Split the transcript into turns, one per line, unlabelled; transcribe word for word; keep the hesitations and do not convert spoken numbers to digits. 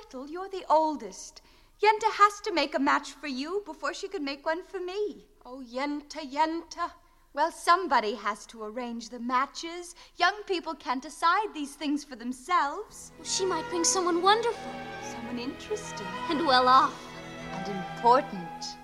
Gretel, you're the oldest. Yenta has to make a match for you before she can make one for me.
Oh, Yenta, Yenta.
Well, somebody has to arrange the matches. Young people can't decide these things for themselves.
Well, she might bring someone wonderful.
Someone interesting.
And well off.
And important.